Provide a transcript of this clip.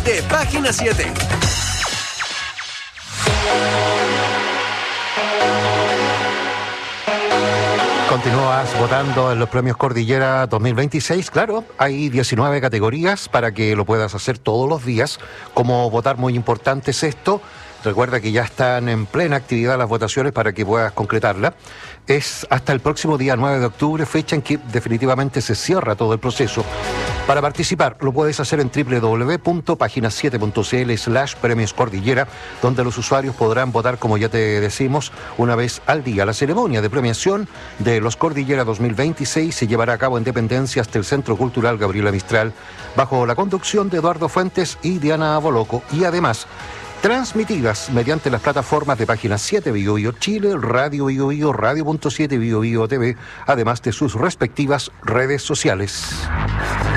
de Página 7. Continúas votando en los premios Cordillera 2026. Claro, hay 19 categorías para que lo puedas hacer todos los días. Como votar, muy importante es esto. Recuerda que ya están en plena actividad las votaciones para que puedas concretarla. Es hasta el próximo día 9 de octubre, fecha en que definitivamente se cierra todo el proceso. Para participar lo puedes hacer en www.pagina7.cl/premios Cordillera, donde los usuarios podrán votar, como ya te decimos, una vez al día. La ceremonia de premiación de los Cordillera 2026 se llevará a cabo en Dependencia hasta el Centro Cultural Gabriela Mistral, bajo la conducción de Eduardo Fuentes y Diana Boloco, y además transmitidas mediante las plataformas de Página 7 Bio Bio Chile, Radio Bio Bio, Radio.7 Bio Bio TV, además de sus respectivas redes sociales.